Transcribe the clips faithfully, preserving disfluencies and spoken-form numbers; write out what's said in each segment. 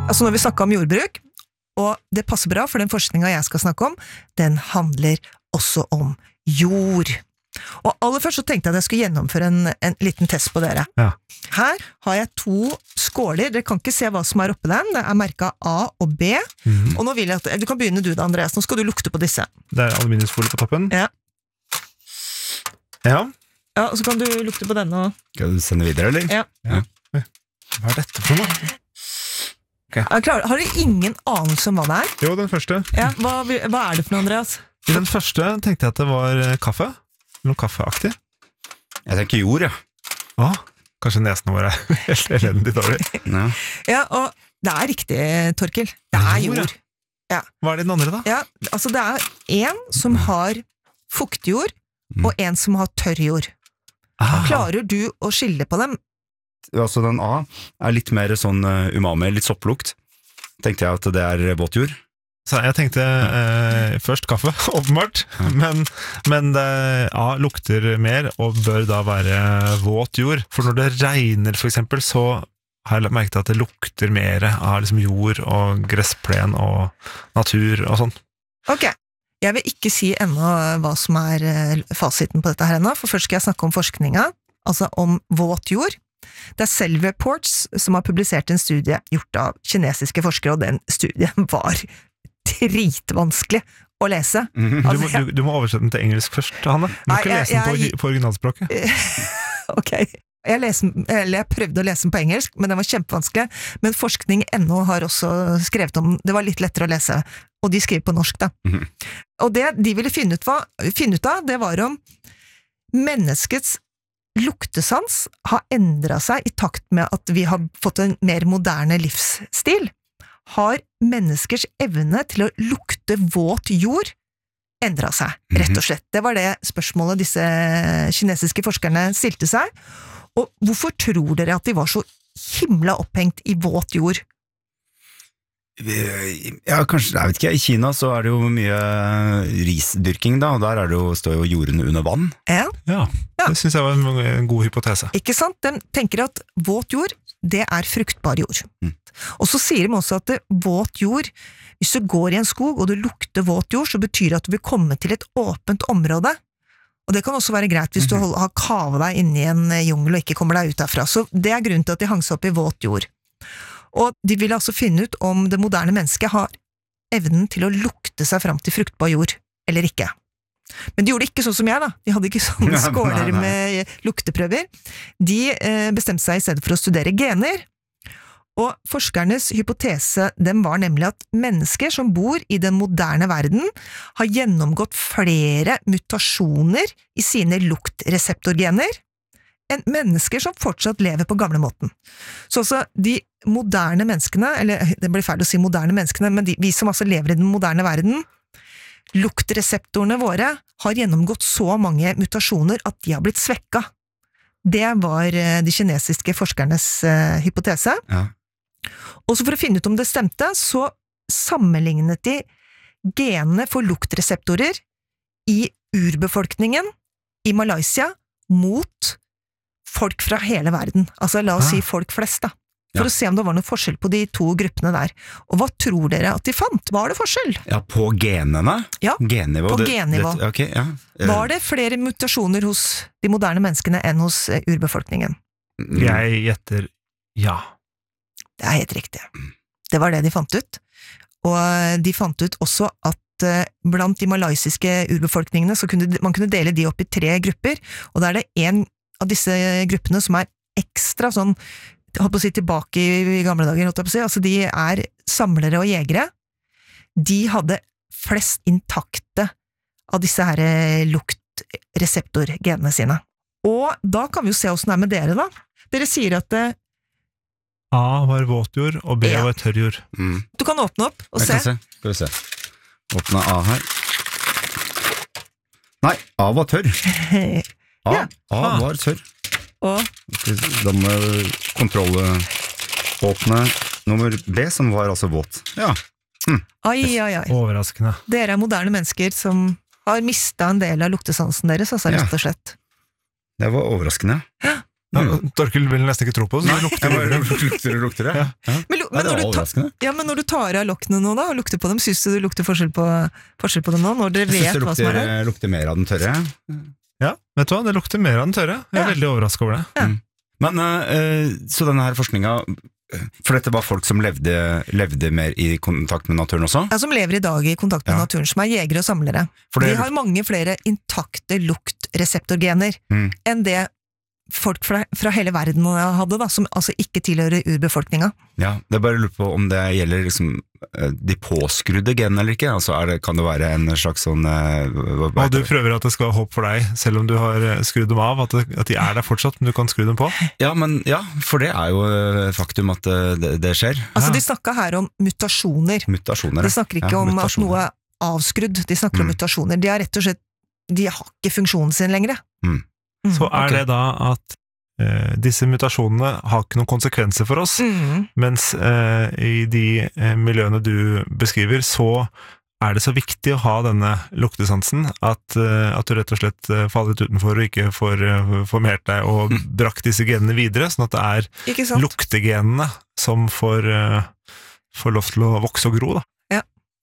Altså når vi snakker om jordbruk, og det passer bra, for den forskningen jeg skal snakke om, den handler også om jord. Og aller først så tenkte jeg at jeg skulle gjennomføre en, en liten test på dere. Ja. Her har jeg to skåler, dere kan ikke se hva som er oppe den, det er merket A og B, Mhm. og nå vil jeg at, du kan begynne du da, Andreas, nå skal du lukte på disse. Det er aluminiumsfolie på toppen. Ja. Ja. Ja, og så kan du lukte på denne og... Skal du sende videre, eller? Ja. Ja. Hva er dette for noe? Er klar, har du ingen anelse om hva det er? Jo, den første. Ja, hva, hva er det for noe, Andreas? I den første tenkte jeg at det var eh, kaffe. Noe kaffeaktig. Jeg tenker jord, ja. Å, kanskje nesen vår er helt elendig dårlig. ja. Ja, og det er riktig, Torkel. Det er Jord, ja. jord. Ja. Hva er det den andre da? Ja, altså det er en som har fuktjord, og en som har tørr jord. Ah. Klarer du å skille på dem? Altså den A er litt mer sånn uh, umami, litt sopplukt. Tenkte jeg at det er våtjord. Så jeg tenkte eh, først kaffe, åpenbart, men, men det A lukter mer og bør da være våt jord. For når det regner for eksempel, så har jeg merket at det lukter mer av liksom jord og gressplen og natur og sånn. Ok, jeg vil ikke si ennå hva som er eh, fasiten på dette her ennå, for først skal jeg snakke om forskninga, altså om våt jord. Det er Cell Reports som har publisert en studie gjort av kinesiske forskere, og den studien var dritvanskelig å lese. Mhm. Du Altså, må, du, du må oversette den til engelsk først, Hanne. Du må Nei, ikke jeg- lese den på, jeg- på originalspråket. Ok, jeg, leste, eller jeg prøvde å lese den på engelsk, men den var kjempevanskelig, men forskning ennå har også skrevet om, det var litt lettere å lese, og de skriver på norsk da. Mhm. Og det de ville finne ut, hva, finne ut av, det var om menneskets luktesans har endret seg i takt med at vi har fått en mer moderne livsstil. Har menneskers evne til å lukte våt jord endret seg, rett og slett. Det var det spørsmålet disse kinesiske forskerne stilte seg. Og hvorfor tror dere at de var så himla opphengt i våt jord? Ja, kanskje, jeg vet ikke, i Kina så er det jo mye risdyrking da, og der er det jo, står jo jordene under vann. Ja, Ja, Ja. det synes jeg var en, en god hypotese. ikke sant? De tenker at våt jord, det er fruktbar jord. Mm. Og så sier de også at det, våt jord, hvis du går i en skog og du lukter våt jord, så betyr det at du vil komme til et åpent område. Og det kan også være greit hvis du hold, har kavet deg inne i en jungel og ikke kommer deg ut derfra. Så det er grunnen til at de hang seg opp i våt jord. Og de ville altså finne ut om det moderne mennesket har evnen til å lukte seg fram til fruktbar jord, eller ikke. Men de gjorde ikke sånn som jeg da, de hadde ikke sånne Nei, skåler nei. med lukteprøver. De eh, bestemte seg i stedet for å studere gener, og forskernes hypotese den var nemlig at mennesker som bor i den moderne verden har gjennomgått flere mutasjoner i sine luktreseptorgener enn mennesker som fortsatt lever på gamlemåten. Så altså, de moderne menneskene, eller det blir feil å si moderne menneskene, men de, vi som altså lever i den moderne verden, luktreseptorene våre har gjennomgått så mange mutasjoner at de har blitt svekka. Det var eh, de kinesiske forskernes eh, hypotese. Ja. Og så for å finne ut om det stemte, så sammenlignet de genene for luktreseptorer i urbefolkningen i Malaysia mot folk fra hele verden. Altså la oss Ah. si folk flest da. For Ja. å se om det var noen forskjell på de to gruppene der. Og hva tror dere at de fant? Var det forskjell? Ja, på genene? Ja, Gennivå. på det- gennivå. det- ok, ja. Var det flere mutasjoner hos de moderne menneskene enn hos eh, urbefolkningen? Mm. Jeg gjetter ja. Det er helt riktig. Det var det de fant ut. Og de fant ut også at eh, blant de malaysiske urbefolkningene så kunne de- man kunne dele de opp i tre grupper, og da er det en av disse gruppene som er ekstra sånn, jeg holdt på å si tilbake i, i gamle dager, holdt jeg på å si, altså de er samlere og jegere. De hadde flest intakte av disse her eh, luktreseptorgenene sine. Og da kan vi jo se hvordan det er med dere da. Dere sier at eh, A var våtjord, og B Ja. var tørrjord. Mm. du kan åpne opp og Jeg se. kan se. Skal vi se. Åpne A her. Nei, A var tørr. A, Ja. A Ah. var tørr. Og Da må jeg kontrolle åpne nummer B, som var altså våt. Ja. ai, ai, ai. Overraskende. Dere er moderne mennesker som har mistet en del av luktesansen deres, altså Ja. rett og slett. Det var overraskende. Ja, Torkel vil nesten ikke tro på det, så det lukter lukter det. Lukter det, lukter det. Ja. Ja. Men, Ja, men, det når var du ta, overraskende. ja, men når du tar av lokkene nå da, og lukter på dem, synes du det lukter forskjell på, forskjell på dem nå, når dere Jeg vet synes det hva som er lukter, der? lukter mer av den tørre. Ja, vet du hva, det lukter mer av den tørre. Jeg er Ja. veldig overrasket over det. Ja. Mm. Men eh, så denne her forskningen, for dette var folk som levde, levde mer i kontakt med naturen også? Ja, som lever i dag i kontakt med Ja. naturen, som er jegere og samlere. For det- De har mange flere intakte luktreseptorgener Mm. enn det folk fra, fra hele verden hadde, da, som altså ikke tilhører urbefolkninga. Ja, det er bare lurer på om det gjelder liksom eh, de påskrudde genene eller ikke, altså er det, kan det være en slags sånn eh, hva- hva Og du heter det? prøver at det skal være håp for deg, selv om du har eh, skrudd dem av, at, det, at de er der fortsatt, men du kan skru dem på. Ja, men ja, for det er jo eh, faktum at eh, det, det skjer. Altså, Ja. de snakka her om mutasjoner. Mutasjoner. De snakker ikke Ja, om mutasjoner. at noe er avskrudd, de snakker om Mm. mutasjoner. De har rett og slett, de har ikke funksjonen sin lenger. Mm. Mm. Så er ok. det da at eh, disse mutasjonene har ikke noen konsekvenser for oss, Mm. mens eh, i de eh, miljøene du beskriver, så er det så viktig å ha denne luktesansen at, eh, at du rett og slett eh, faller litt utenfor og ikke får eh, formert deg og brakt disse genene videre, sånn at det er Ikke sant? luktegenene som får, eh, får lov til å vokse og gro, da. Ja.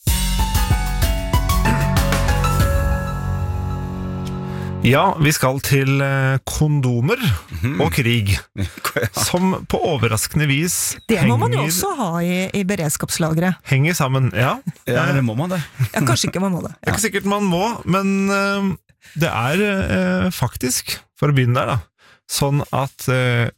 Ja, vi skal til eh, kondomer Mhm. og krig, Ja. som på overraskende vis Det må man jo henger, også ha i, i beredskapslageret. henger sammen. Ja, Ja, eller må man det? Ja, kanskje ikke man må det. det er ikke sikkert man må, men eh, det er eh, faktisk, for å begynne der da, sånn at eh,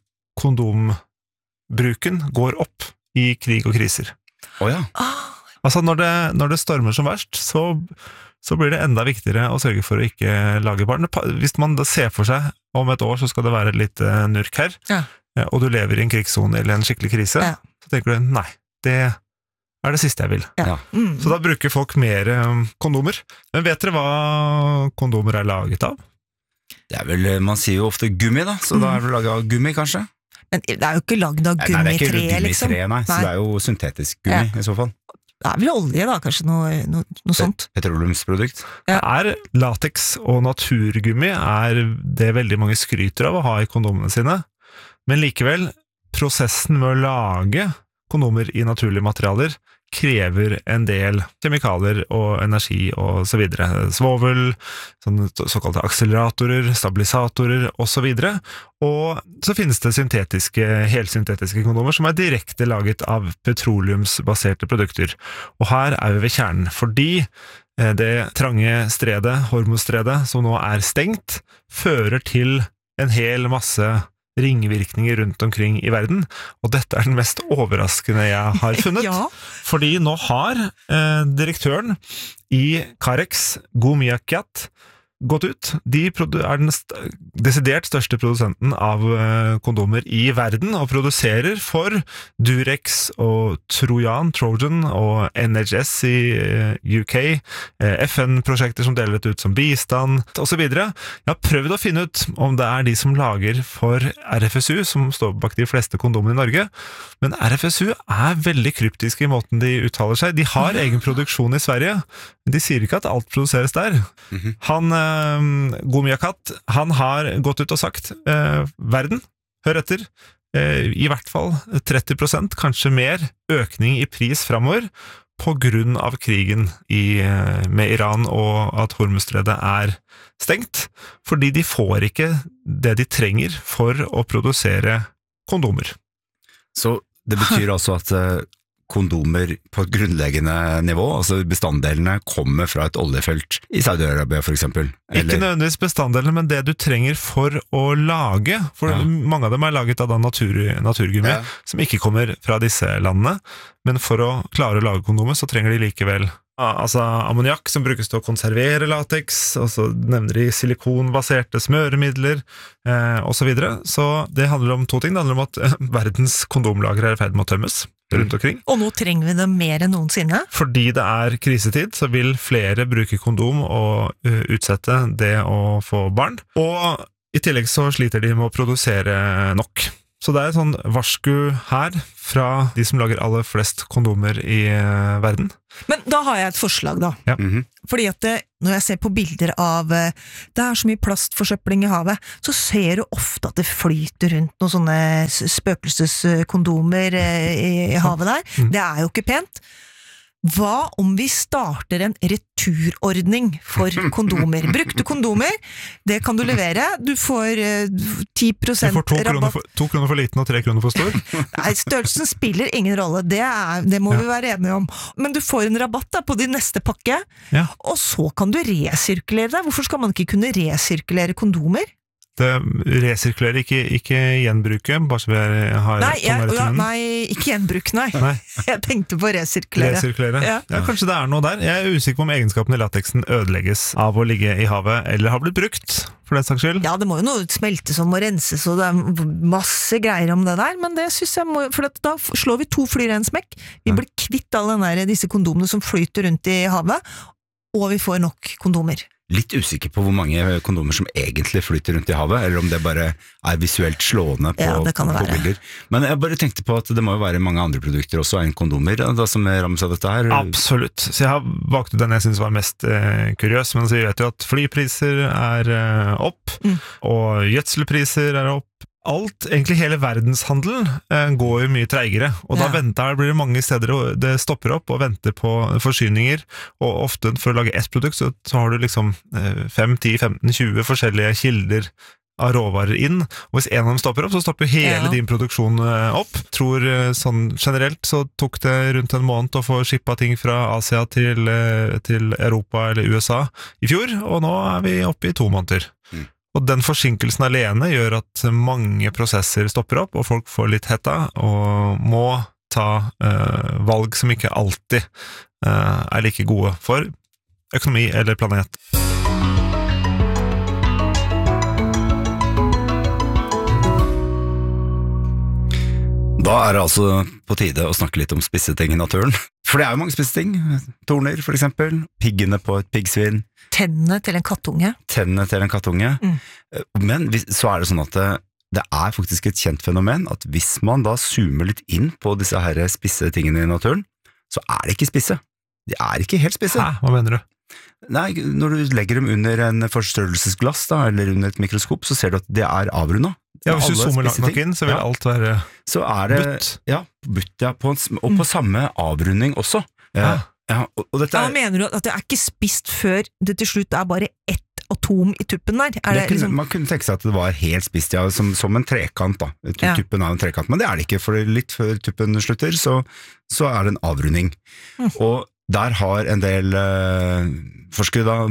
kondombruken går opp i krig og kriser. Å ja. Ah, Altså når det, når det stormer som verst, så, så blir det enda viktigere å sørge for å ikke lage barn. Hvis man da ser for seg om et år så skal det være litt eh, nurk her, Ja. eh, og du lever i en krigszone eller en skikkelig krise, Ja. så tenker du nei, det er det siste jeg vil. ja. Mm. Så da bruker folk mer eh, kondomer. Men vet dere hva kondomer er laget av? Det er vel, man sier jo ofte gummi da, så da er det vel laget av gummi kanskje? Men det er jo ikke lagd av Nei, nei, det er ikke gummitre, liksom. gummitre, nei, så Nei. det er jo syntetisk gummi i så fall. Det er vel olje, da, kanskje noe, noe, noe sånt. Petroleumsprodukt. Ja. Er lateks og naturgummi er det veldig mange skryter av å ha i kondomene sine, men likevel, prosessen med å lage kondomer i naturlige materialer krever en del kjemikalier og energi og så videre. Svovel, sånne såkalte akseleratorer, stabilisatorer og så videre. Og så finnes det syntetiske, helsyntetiske kondomer som er direkte laget av petroleumsbaserte produkter. Og her er vi ved kjernen, fordi det trange stredet, hormonstredet, som nå er stengt, fører til en hel masse ringvirkninger rundt omkring i verden, og dette er den mest overraskende jeg har funnet. Ja. Fordi nå har eh, direktøren i Carex, Gomiakat, gått ut. De er den st desidert største produsenten av eh, kondomer i verden, og produserer for Durex og Trojan, Trojan og N H S i eh, U K, eh, F N-prosjekter som deler det ut som bistand, og så videre. Jeg har prøvd å finne ut om det er de som lager for R F S U, som står bak de fleste kondomene i Norge, men R F S U er veldig kryptiske i måten de uttaler seg. De har egen produksjon i Sverige, men de sier ikke at alt produseres der. Mhm. Han, eh, Gomiakat, han har gått ut og sagt, eh, verden, hør etter, eh, i hvert fall tretti prosent, kanskje mer, økning i pris fremover, på grunn av krigen i, eh, med Iran og at Hormuzstredet er stengt, fordi de får ikke det de trenger for å produsere kondomer. Så det betyr altså at eh, kondomer på et grunnleggende nivå, altså bestanddelene kommer fra et oljefelt i Saudi-Arabia for eksempel. Ikke nødvendigvis bestanddelene, men det du trenger for å lage, for Ja. mange av dem er laget av da natur, naturgummi, Ja. som ikke kommer fra disse landene, men for å klare å lage kondomer, så trenger de likevel ah, altså ammoniakk som brukes til å konservere lateks, og så nevner de silikonbaserte smøremidler, eh, og så videre. Så det handler om to ting. Det handler om at eh, verdens kondomlager er i ferd med å tømmes rundt omkring. Og nå trenger vi det mer enn noensinne. Fordi det er krisetid, så vil flere bruke kondom og uh, utsette det å få barn. Og i tillegg så sliter de med å produsere nok. Så det er et sånn varsku her fra de som lager aller flest kondomer i eh, verden. Men da har jeg et forslag da. Ja. Mhm. Fordi at det, når jeg ser på bilder av eh, det er så mye plastforsøpling i havet, så ser du ofte at det flyter rundt noen sånne s- spøkelseskondomer eh, i, i havet der. Mm. Det er jo ikke pent. Hva om vi starter en returordning for kondomer? Brukte kondomer, det kan du levere. Du får eh, ti Du prosent får to kroner, rabatt. for, to kroner for liten og tre kroner for stor. Nei, størrelsen spiller ingen rolle, det, er, det må Ja. vi være enige om. Men du får en rabatt da, på din neste pakke, Ja. og så kan du resirkulere det. Hvorfor skal man ikke kunne resirkulere kondomer? Det resirkulerer, ikke, ikke gjenbruke, bare så vi er- har Nei, jeg, tunga rett i ja, munnen. nei, ikke gjenbruk, nei. Nei, Jeg tenkte på resirkulere. resirkulere. Ja. Ja. Kanskje det er noe der. Jeg er usikker på om egenskapene i lateksen ødelegges av å ligge i havet, eller har blitt brukt, for den saks skyld. Ja, det må jo noe smeltes og må renses, og det er masse greier om det der, men det synes jeg må, for at da slår vi to flyr i en smekk. Vi Ja. blir kvitt alle den der, disse kondomene som flyter rundt i havet, og vi får nok kondomer. Litt usikker på hvor mange kondomer som egentlig flyter rundt i havet, eller om det bare er visuelt slående på, Ja, det kan det på være. bilder. Men jeg bare tenkte på at det må jo være mange andre produkter også enn kondomer, da, som rammes av dette her. Absolutt. Så jeg har valgt ut den jeg synes var mest eh, kuriøs, men så vi vet jo at flypriser er eh, opp, Mm. og gjødselpriser er opp. Alt, egentlig hele verdenshandelen, eh, går jo mye treigere, og da Ja. venter, blir det mange steder, og det stopper opp og venter på forsyninger, og ofte for å lage ett produkt, så, så har du liksom eh, fem, ti, femten, tjue forskjellige kilder av råvarer inn, og hvis en av dem stopper opp, så stopper hele Ja. din produksjon eh, opp. Tror eh, sånn generelt så tok det rundt en måned å få skippa ting fra Asia til, eh, til Europa eller U S A i fjor, og nå er vi oppe i to måneder. Mm. Og den forsinkelsen alene gjør at mange prosesser stopper opp, og folk får litt hetta, og må ta eh, valg som ikke alltid eh, er like gode for økonomi eller planet. Da er det altså på tide å snakke litt om spisse ting i naturen. For det er jo mange spisse ting. Torner, for eksempel. Piggene på et piggsvin. Tennene til en kattunge. Tennene til en kattunge. Mm. Men hvis, så er det sånn at det, det er faktisk et kjent fenomen at hvis man da zoomer litt inn på disse her spisse tingene i naturen, så er det ikke spisse. De er ikke helt spisse. Hæ? Hva mener du? Nei, når du legger dem under en forstørrelsesglass da, eller under et mikroskop, så ser du at det er avrundet. Ja, hvis du Alle zoomer langt spisse nok ting. inn, så vil Ja. alt være Så er det, butt. ja, butt, ja, på en, sm- og på samme avrunding også. Ja, ja, og, og dette Ja, er, mener du at det er ikke spist før det til slutt er bare ett atom i tuppen der? Er det det kunne, liksom... man kunne tenke seg at det var helt spist, ja, som, som en trekant da. Tu- Ja. Tuppen er jo en trekant, men det er det ikke, for litt før tuppen slutter, så, så er det en avrunding. Mm. Og der har en del eh, forskere da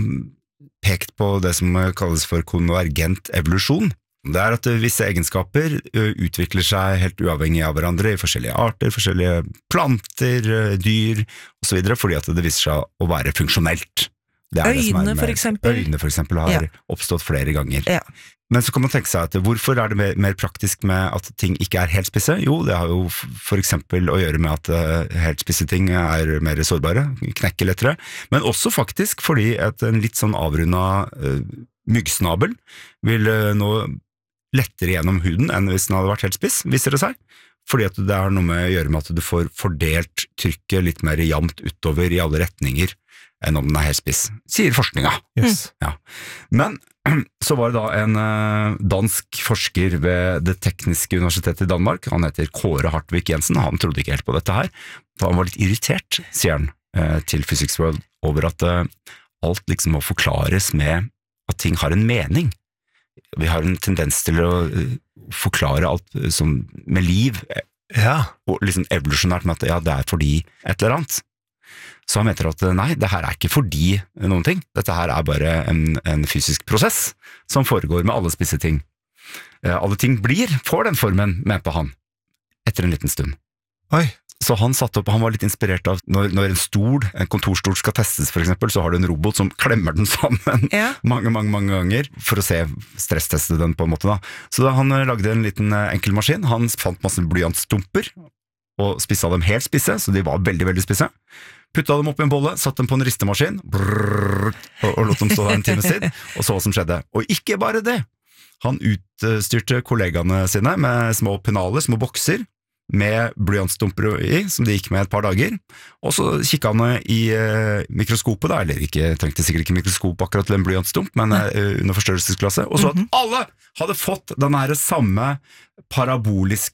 pekt på det som kalles for konvergent evolusjon. Det er at visse egenskaper ø, utvikler seg helt uavhengig av hverandre i forskjellige arter, forskjellige planter, ø, dyr og så videre, fordi at det viser seg å være funksjonelt. Det er det som er Øyne, med- for eksempel. Øyne for eksempel har Ja. oppstått flere ganger. Ja. Men så kan man tenke seg at hvorfor er det mer, mer praktisk med at ting ikke er helt spisse? Jo, det har jo f- for eksempel å gjøre med at uh, helt spisse ting er mer sårbare, knekker lettere, men også faktisk fordi at en litt sånn avrunda uh, myggsnabel vil uh, nå lettere gjennom huden enn hvis den hadde vært helt spiss, viser det seg. Fordi at det har noe med å gjøre med at du får fordelt trykket litt mer jevnt utover i alle retninger enn om den er helt spiss, sier forskninga. Yes. Ja. Men så var det da en eh, dansk forsker ved Det tekniske universitetet i Danmark, han heter Kåre Hartvig Jensen, han trodde ikke helt på dette her, for han var litt irritert, sier han eh, til Physics World, over at eh, alt liksom må forklares med at ting har en mening. Vi har en tendens til å eh, forklare alt eh, som med liv, eh, Ja. og liksom evolusjonært med at ja, det er fordi et eller annet. Så han mener at nei, det her er ikke fordi noen ting, dette her er bare en, en fysisk prosess som foregår med alle spisse ting. Eh, alle ting blir, får den formen, mente han, etter en liten stund. Oi. Så han satt opp, han var litt inspirert av når, når en stol, en kontorstol skal testes for eksempel, så har du en robot som klemmer den sammen Ja. mange, mange, mange ganger for å se, stressteste den på en måte da. Så da han eh, lagde en liten eh, enkel maskin, han fant masse blyantstumper og spissa dem helt spisse, så de var veldig, veldig spisse. Putta dem opp i en bolle, satt dem på en ristemaskin, brrr, og, og lot dem stå der en times tid, og så hva som skjedde. Og ikke bare det, Han utstyrte kollegaene sine med små pennaler, små bokser, med blyantstumper i, som de gikk med et par dager, og så kikket han i eh, mikroskopet da, eller ikke, trengte sikkert ikke mikroskop akkurat til en blyantstump, men eh, under forstørrelsesklasse, og så at alle hadde fått den her samme paraboliske